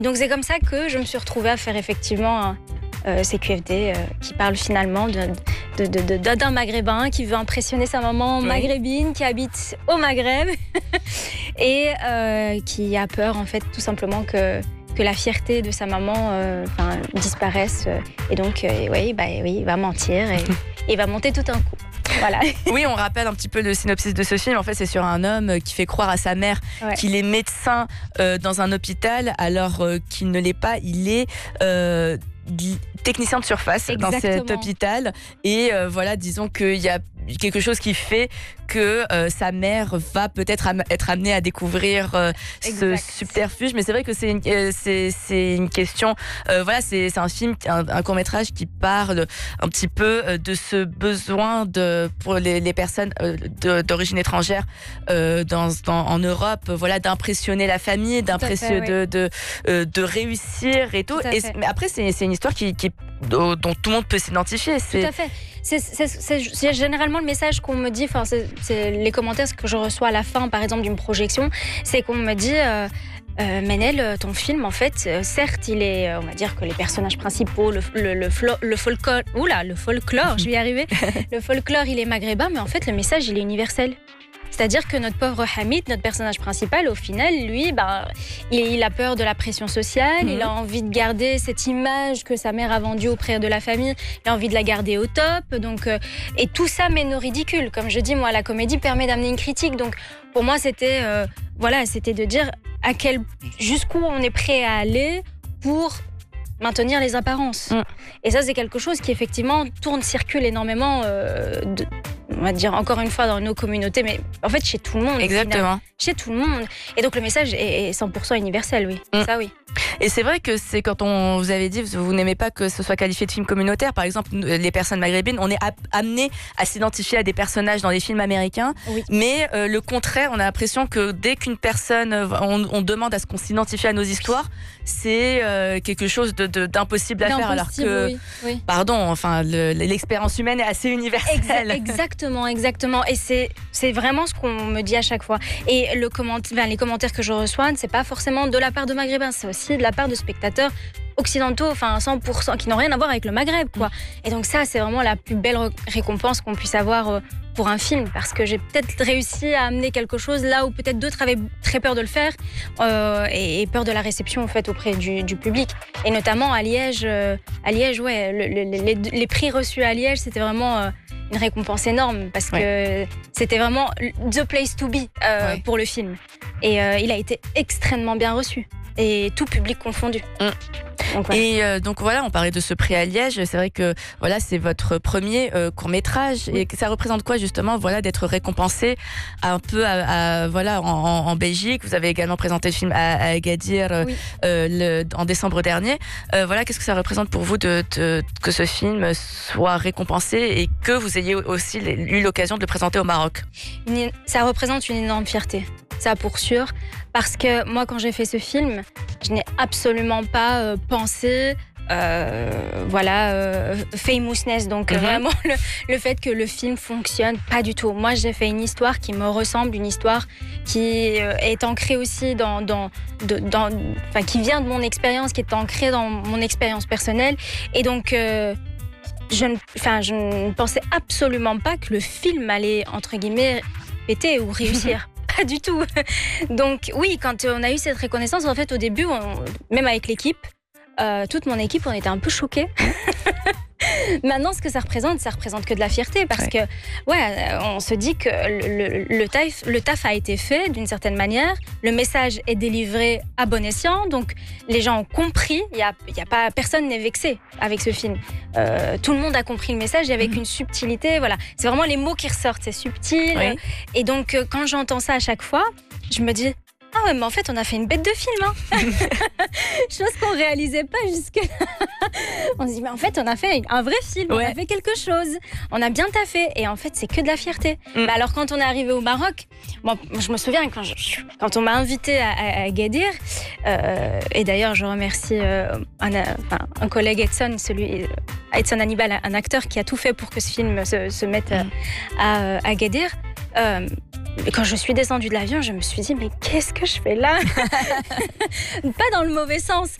Donc c'est comme ça que je me suis retrouvée à faire effectivement CQFD qui parle finalement d'un Maghrébin qui veut impressionner sa maman maghrébine qui habite au Maghreb et qui a peur en fait tout simplement que la fierté de sa maman disparaisse et donc il va mentir et il va monter tout un coup. Voilà. Oui, on rappelle un petit peu le synopsis de ce film. En fait, c'est sur un homme qui fait croire à sa mère qu'il est médecin dans un hôpital alors qu'il ne l'est pas. Il est technicien de surface dans cet hôpital et disons qu'il y a quelque chose qui fait que sa mère va peut-être être amenée à découvrir ce subterfuge, mais c'est vrai que c'est une question c'est un film, un court-métrage qui parle un petit peu de ce besoin pour les personnes d'origine étrangère en Europe, d'impressionner la famille, de réussir et tout. Mais après c'est une histoire dont tout le monde peut s'identifier. Tout à fait. C'est généralement le message qu'on me dit, c'est les commentaires que je reçois à la fin, par exemple, d'une projection, c'est qu'on me dit Ménel, ton film, en fait, certes, il est, on va dire que les personnages principaux, le folklore, je vais y arriver, le folklore, il est maghrébin, mais en fait, le message, il est universel. C'est-à-dire que notre pauvre Hamid, notre personnage principal, au final, lui, il a peur de la pression sociale, il a envie de garder cette image que sa mère a vendue auprès de la famille, il a envie de la garder au top, donc, et tout ça mène au ridicule. Comme je dis, moi, la comédie permet d'amener une critique, donc pour moi, c'était de dire jusqu'où on est prêt à aller pour maintenir les apparences. Et ça, c'est quelque chose qui, effectivement, circule énormément on va dire encore une fois dans nos communautés, mais en fait chez tout le monde. Exactement. Chez tout le monde. Et donc le message est 100% universel, oui. Ça, oui. Et c'est vrai que c'est quand vous avez dit vous n'aimez pas que ce soit qualifié de film communautaire. Par exemple, les personnes maghrébines, on est amené à s'identifier à des personnages dans les films américains. Oui. Mais le contraire, on a l'impression que dès qu'une personne, on demande à ce qu'on s'identifie à nos histoires, c'est quelque chose d'impossible à faire. Alors que, l'expérience humaine est assez universelle. Exactement. Et c'est vraiment ce qu'on me dit à chaque fois. Et les commentaires que je reçois, c'est pas forcément de la part de Maghrébins, c'est aussi de la part de spectateurs occidentaux, 100%, qui n'ont rien à voir avec le Maghreb, quoi. Et donc ça, c'est vraiment la plus belle récompense qu'on puisse avoir pour un film, parce que j'ai peut-être réussi à amener quelque chose là où peut-être d'autres avaient très peur de le faire et peur de la réception en fait auprès du public. Et notamment à Liège, les prix reçus à Liège, c'était vraiment une récompense énorme parce que c'était vraiment the place to be pour le film. Et il a été extrêmement bien reçu. Et tout public confondu. Et donc on parlait de ce prix à Liège. C'est vrai que c'est votre premier court-métrage. Et ça représente quoi justement d'être récompensé un peu en Belgique. Vous avez également présenté le film à Agadir en décembre dernier. Qu'est-ce que ça représente pour vous que ce film soit récompensé et que vous ayez aussi eu l'occasion de le présenter au Maroc? Ça représente une énorme fierté. Ça pour sûr, parce que moi quand j'ai fait ce film, je n'ai absolument pas pensé famousness, donc vraiment le fait que le film fonctionne, pas du tout. Moi j'ai fait une histoire qui me ressemble, une histoire qui est ancrée aussi qui vient de mon expérience, qui est ancrée dans mon expérience personnelle, et donc je ne pensais absolument pas que le film allait entre guillemets péter ou réussir. Pas du tout. Donc oui, quand on a eu cette reconnaissance, en fait au début, même avec l'équipe, toute mon équipe, on était un peu choqués. Maintenant, ce que ça représente que de la fierté, parce que on se dit que le taf a été fait d'une certaine manière, le message est délivré à bon escient, donc les gens ont compris, personne n'est vexé avec ce film. Tout le monde a compris le message et avec une subtilité, c'est vraiment les mots qui ressortent, c'est subtil. Oui. Et donc quand j'entends ça à chaque fois, je me dis ah ouais, mais en fait, on a fait une bête de film, chose qu'on réalisait pas jusque-là. On se dit, mais en fait, on a fait un vrai film, on a fait quelque chose, on a bien taffé, et en fait, c'est que de la fierté. Mais alors, quand on est arrivé au Maroc, je me souviens quand on m'a invité à Agadir, et d'ailleurs, je remercie un collègue Edson, Edson Hannibal, un acteur qui a tout fait pour que ce film se mette à Agadir. Quand je suis descendue de l'avion, je me suis dit, mais qu'est-ce que je fais là? Pas dans le mauvais sens,